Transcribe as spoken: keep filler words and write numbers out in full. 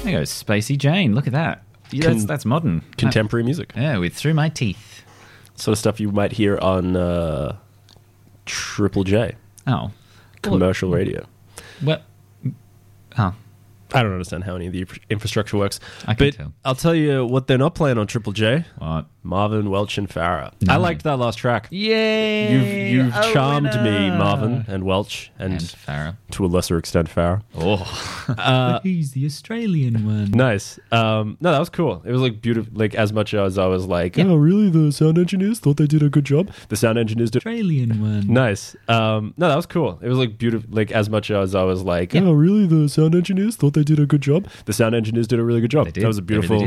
There goes Spacey Jane. Look at that. Yeah, Con- that's, that's modern. Contemporary music. Yeah, with Through My Teeth. Sort of stuff you might hear on uh, Triple J. Oh. Commercial radio. Well, huh. I don't understand how any of the infrastructure works. I can but tell. I'll tell you what they're not playing on Triple J. What? Marvin, Welch, and Farah. No. I liked that last track. Yay! You've you've A charmed me, winner! Marvin and Welch, and, And Farah. to a lesser extent, Farah. Oh. Uh, He's the Australian one. nice. Um, no, that was cool. It was like beautiful. Like as much as I was like, Yep. oh, really? The sound engineers thought they did a good job. The sound engineers did. Australian one. Nice. Um, no, that was cool. It was like beautiful. Like as much as I was like, Yep. oh, really? The sound engineers thought they did a good job. The sound engineers did a really good job. They did. That was a They really beautiful.